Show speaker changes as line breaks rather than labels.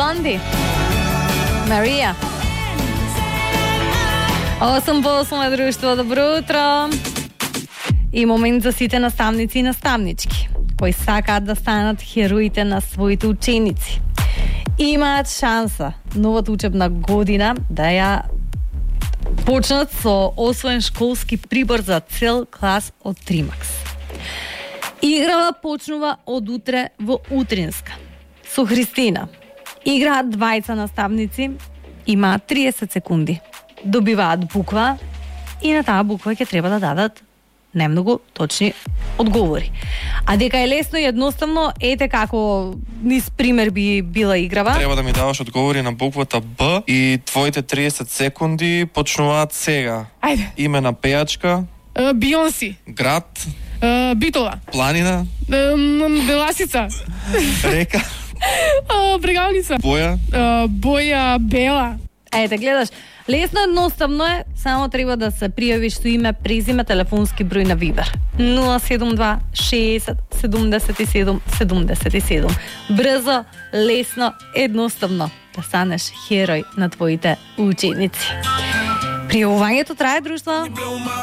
Blondie. Мария. 8 по 8 е друштво. Добро утро. И момент за сите наставници и наставнички, кои сакаат да станат хероите на своите ученици. Имаат шанса новата учебна година да ја почнат со освоен школски прибор за цел клас од Тримакс. Играва почнува од утре во утринска. Со Христина. Играат двајца наставници, имаат 30 секунди. Добиваат буква и на таа буква ќе треба да дадат немногу точни одговори. А дека е лесно и едноставно, ете како низ пример би била играва.
Треба да ми даваш одговори на буквата Б и твоите 30 секунди почнуваат сега.
Ајде.
Име на пејачка,
Бионси.
град,
Битола.
планина,
Беласица.
река,
Брегалница.
боја.
Боја бела.
Ете, гледаш, лесно едноставно е, само треба да се пријавиш со име, презиме, телефонски број на Вибер. 072 60 77 77. Брзо, лесно, едноставно да станеш херој на твоите ученици. Пријавувањето трае, друштво.